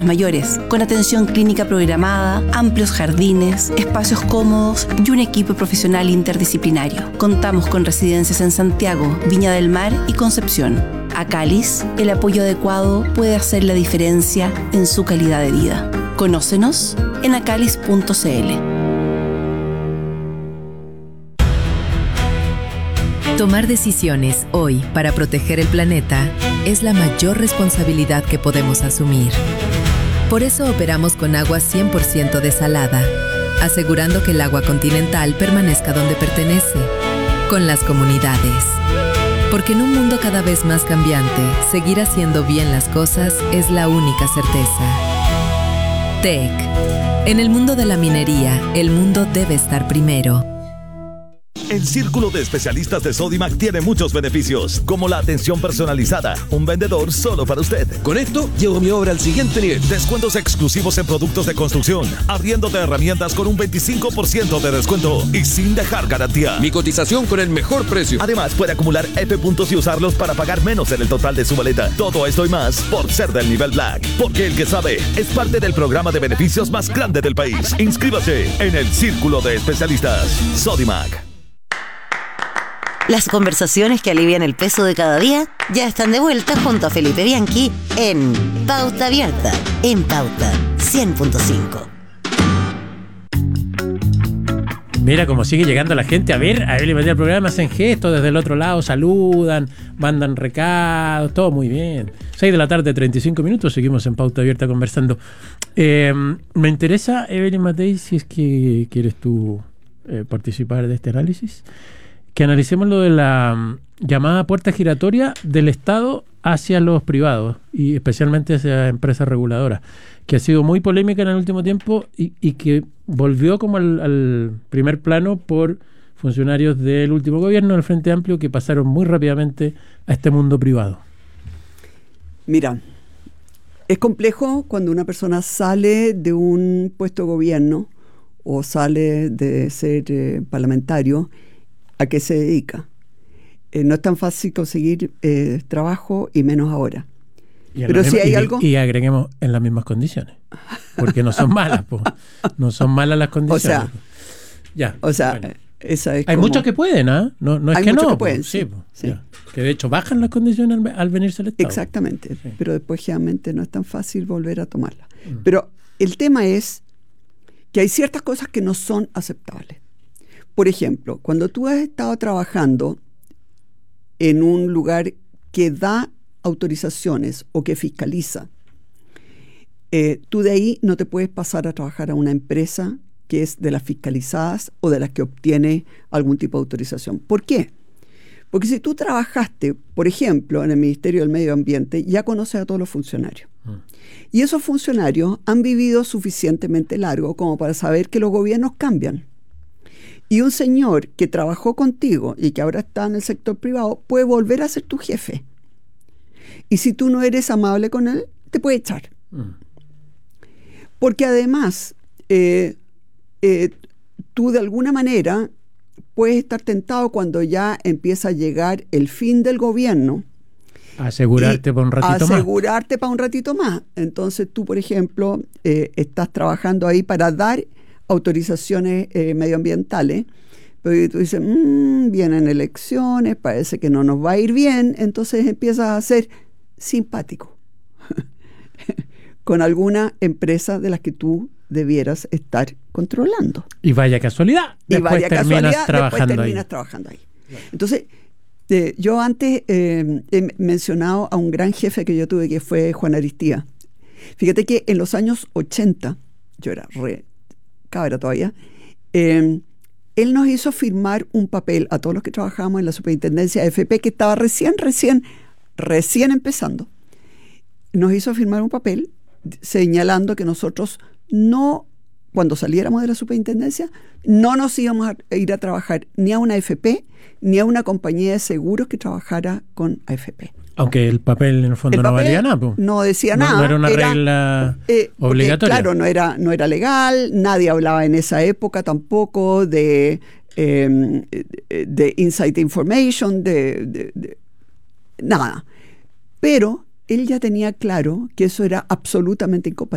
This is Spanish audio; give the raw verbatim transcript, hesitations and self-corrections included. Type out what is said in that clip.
mayores, con atención clínica programada, amplios jardines, espacios cómodos y un equipo profesional interdisciplinario. Contamos con residencias en Santiago, Viña del Mar y Concepción. Acalis, el apoyo adecuado puede hacer la diferencia en su calidad de vida. Conócenos en acalis punto c l. Tomar decisiones hoy para proteger el planeta es la mayor responsabilidad que podemos asumir. Por eso operamos con agua cien por ciento desalada, asegurando que el agua continental permanezca donde pertenece, con las comunidades. Porque en un mundo cada vez más cambiante, seguir haciendo bien las cosas es la única certeza. T E C. En el mundo de la minería, el mundo debe estar primero. El Círculo de Especialistas de Sodimac tiene muchos beneficios, como la atención personalizada, un vendedor solo para usted. Con esto, llevo mi obra al siguiente nivel. Descuentos exclusivos en productos de construcción, arriendo de herramientas con un veinticinco por ciento de descuento y sin dejar garantía. Mi cotización con el mejor precio. Además, puede acumular F puntos y usarlos para pagar menos en el total de su maleta. Todo esto y más por ser del nivel Black. Porque el que sabe es parte del programa de beneficios más grande del país. Inscríbase en el Círculo de Especialistas Sodimac. Las conversaciones que alivian el peso de cada día ya están de vuelta junto a Felipe Bianchi en Pauta Abierta, en Pauta cien punto cinco. Mira cómo sigue llegando la gente. A ver, a ver, le metí al programa, hacen gestos desde el otro lado, saludan, mandan recados, todo muy bien. seis de la tarde, treinta y cinco minutos, seguimos en Pauta Abierta conversando. Eh, me interesa, Evelyn Matei, si es que quieres tú eh, participar de este análisis, que analicemos lo de la llamada puerta giratoria del Estado hacia los privados y especialmente hacia empresas reguladoras, que ha sido muy polémica en el último tiempo y, y que volvió como al, al primer plano por funcionarios del último gobierno del Frente Amplio que pasaron muy rápidamente a este mundo privado. Mira, es complejo cuando una persona sale de un puesto de gobierno o sale de ser eh, parlamentario. ¿A qué se dedica? Eh, no es tan fácil conseguir eh, trabajo y menos ahora. Y Pero si hay y, algo... Y agreguemos en las mismas condiciones. Porque no son malas, po. No son malas las condiciones. O sea, ya, o sea bueno. esa es Hay como... muchos que pueden, ¿ah? ¿eh? No, no es hay que muchos no. que pueden, po. Sí, sí, po. sí. Ya. Que de hecho bajan las condiciones al, al venirse al Estado. Exactamente. Sí. Pero después generalmente no es tan fácil volver a tomarla. Mm. Pero el tema es que hay ciertas cosas que no son aceptables. Por ejemplo, cuando tú has estado trabajando en un lugar que da autorizaciones o que fiscaliza, eh, tú de ahí no te puedes pasar a trabajar a una empresa que es de las fiscalizadas o de las que obtiene algún tipo de autorización. ¿Por qué? Porque si tú trabajaste, por ejemplo, en el Ministerio del Medio Ambiente, ya conoces a todos los funcionarios. Mm. Y esos funcionarios han vivido suficientemente largo como para saber que los gobiernos cambian. Y un señor que trabajó contigo y que ahora está en el sector privado puede volver a ser tu jefe. Y si tú no eres amable con él, te puede echar. Mm. Porque además, eh, eh, tú de alguna manera puedes estar tentado cuando ya empieza a llegar el fin del gobierno. Asegurarte para un ratito más. Asegurarte para un ratito más. Entonces tú, por ejemplo, eh, estás trabajando ahí para dar autorizaciones eh, medioambientales, pero tú dices, mmm, vienen elecciones, parece que no nos va a ir bien, entonces empiezas a ser simpático con alguna empresa de las que tú debieras estar controlando. Y vaya casualidad, y después vaya terminas, casualidad, trabajando, después terminas ahí. trabajando ahí. Entonces, eh, yo antes eh, he mencionado a un gran jefe que yo tuve, que fue Juan Aristía. Fíjate que en los años ochenta, yo era re cabra todavía, eh, él nos hizo firmar un papel a todos los que trabajábamos en la superintendencia de A F P, que estaba recién, recién, recién empezando. Nos hizo firmar un papel señalando que nosotros no, cuando saliéramos de la superintendencia, no nos íbamos a ir a trabajar ni a una A F P, ni a una compañía de seguros que trabajara con A F P. Aunque el papel en el fondo el no valía nada. Pues. No decía no, nada. No era una era, regla eh, obligatoria. Porque, claro, no era, no era legal, nadie hablaba en esa época tampoco de, eh, de inside information, de, de, de nada. Pero él ya tenía claro que eso era absolutamente incompatible.